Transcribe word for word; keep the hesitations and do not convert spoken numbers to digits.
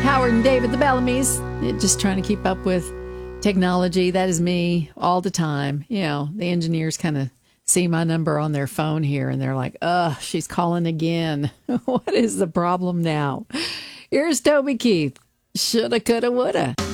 Howard and David, the Bellamy's, just trying to keep up with technology. That is me all the time. You know, the engineers kind of see my number on their phone here and they're like, ugh, she's calling again. What is the problem now? Here's Toby Keith. Shoulda, coulda, woulda.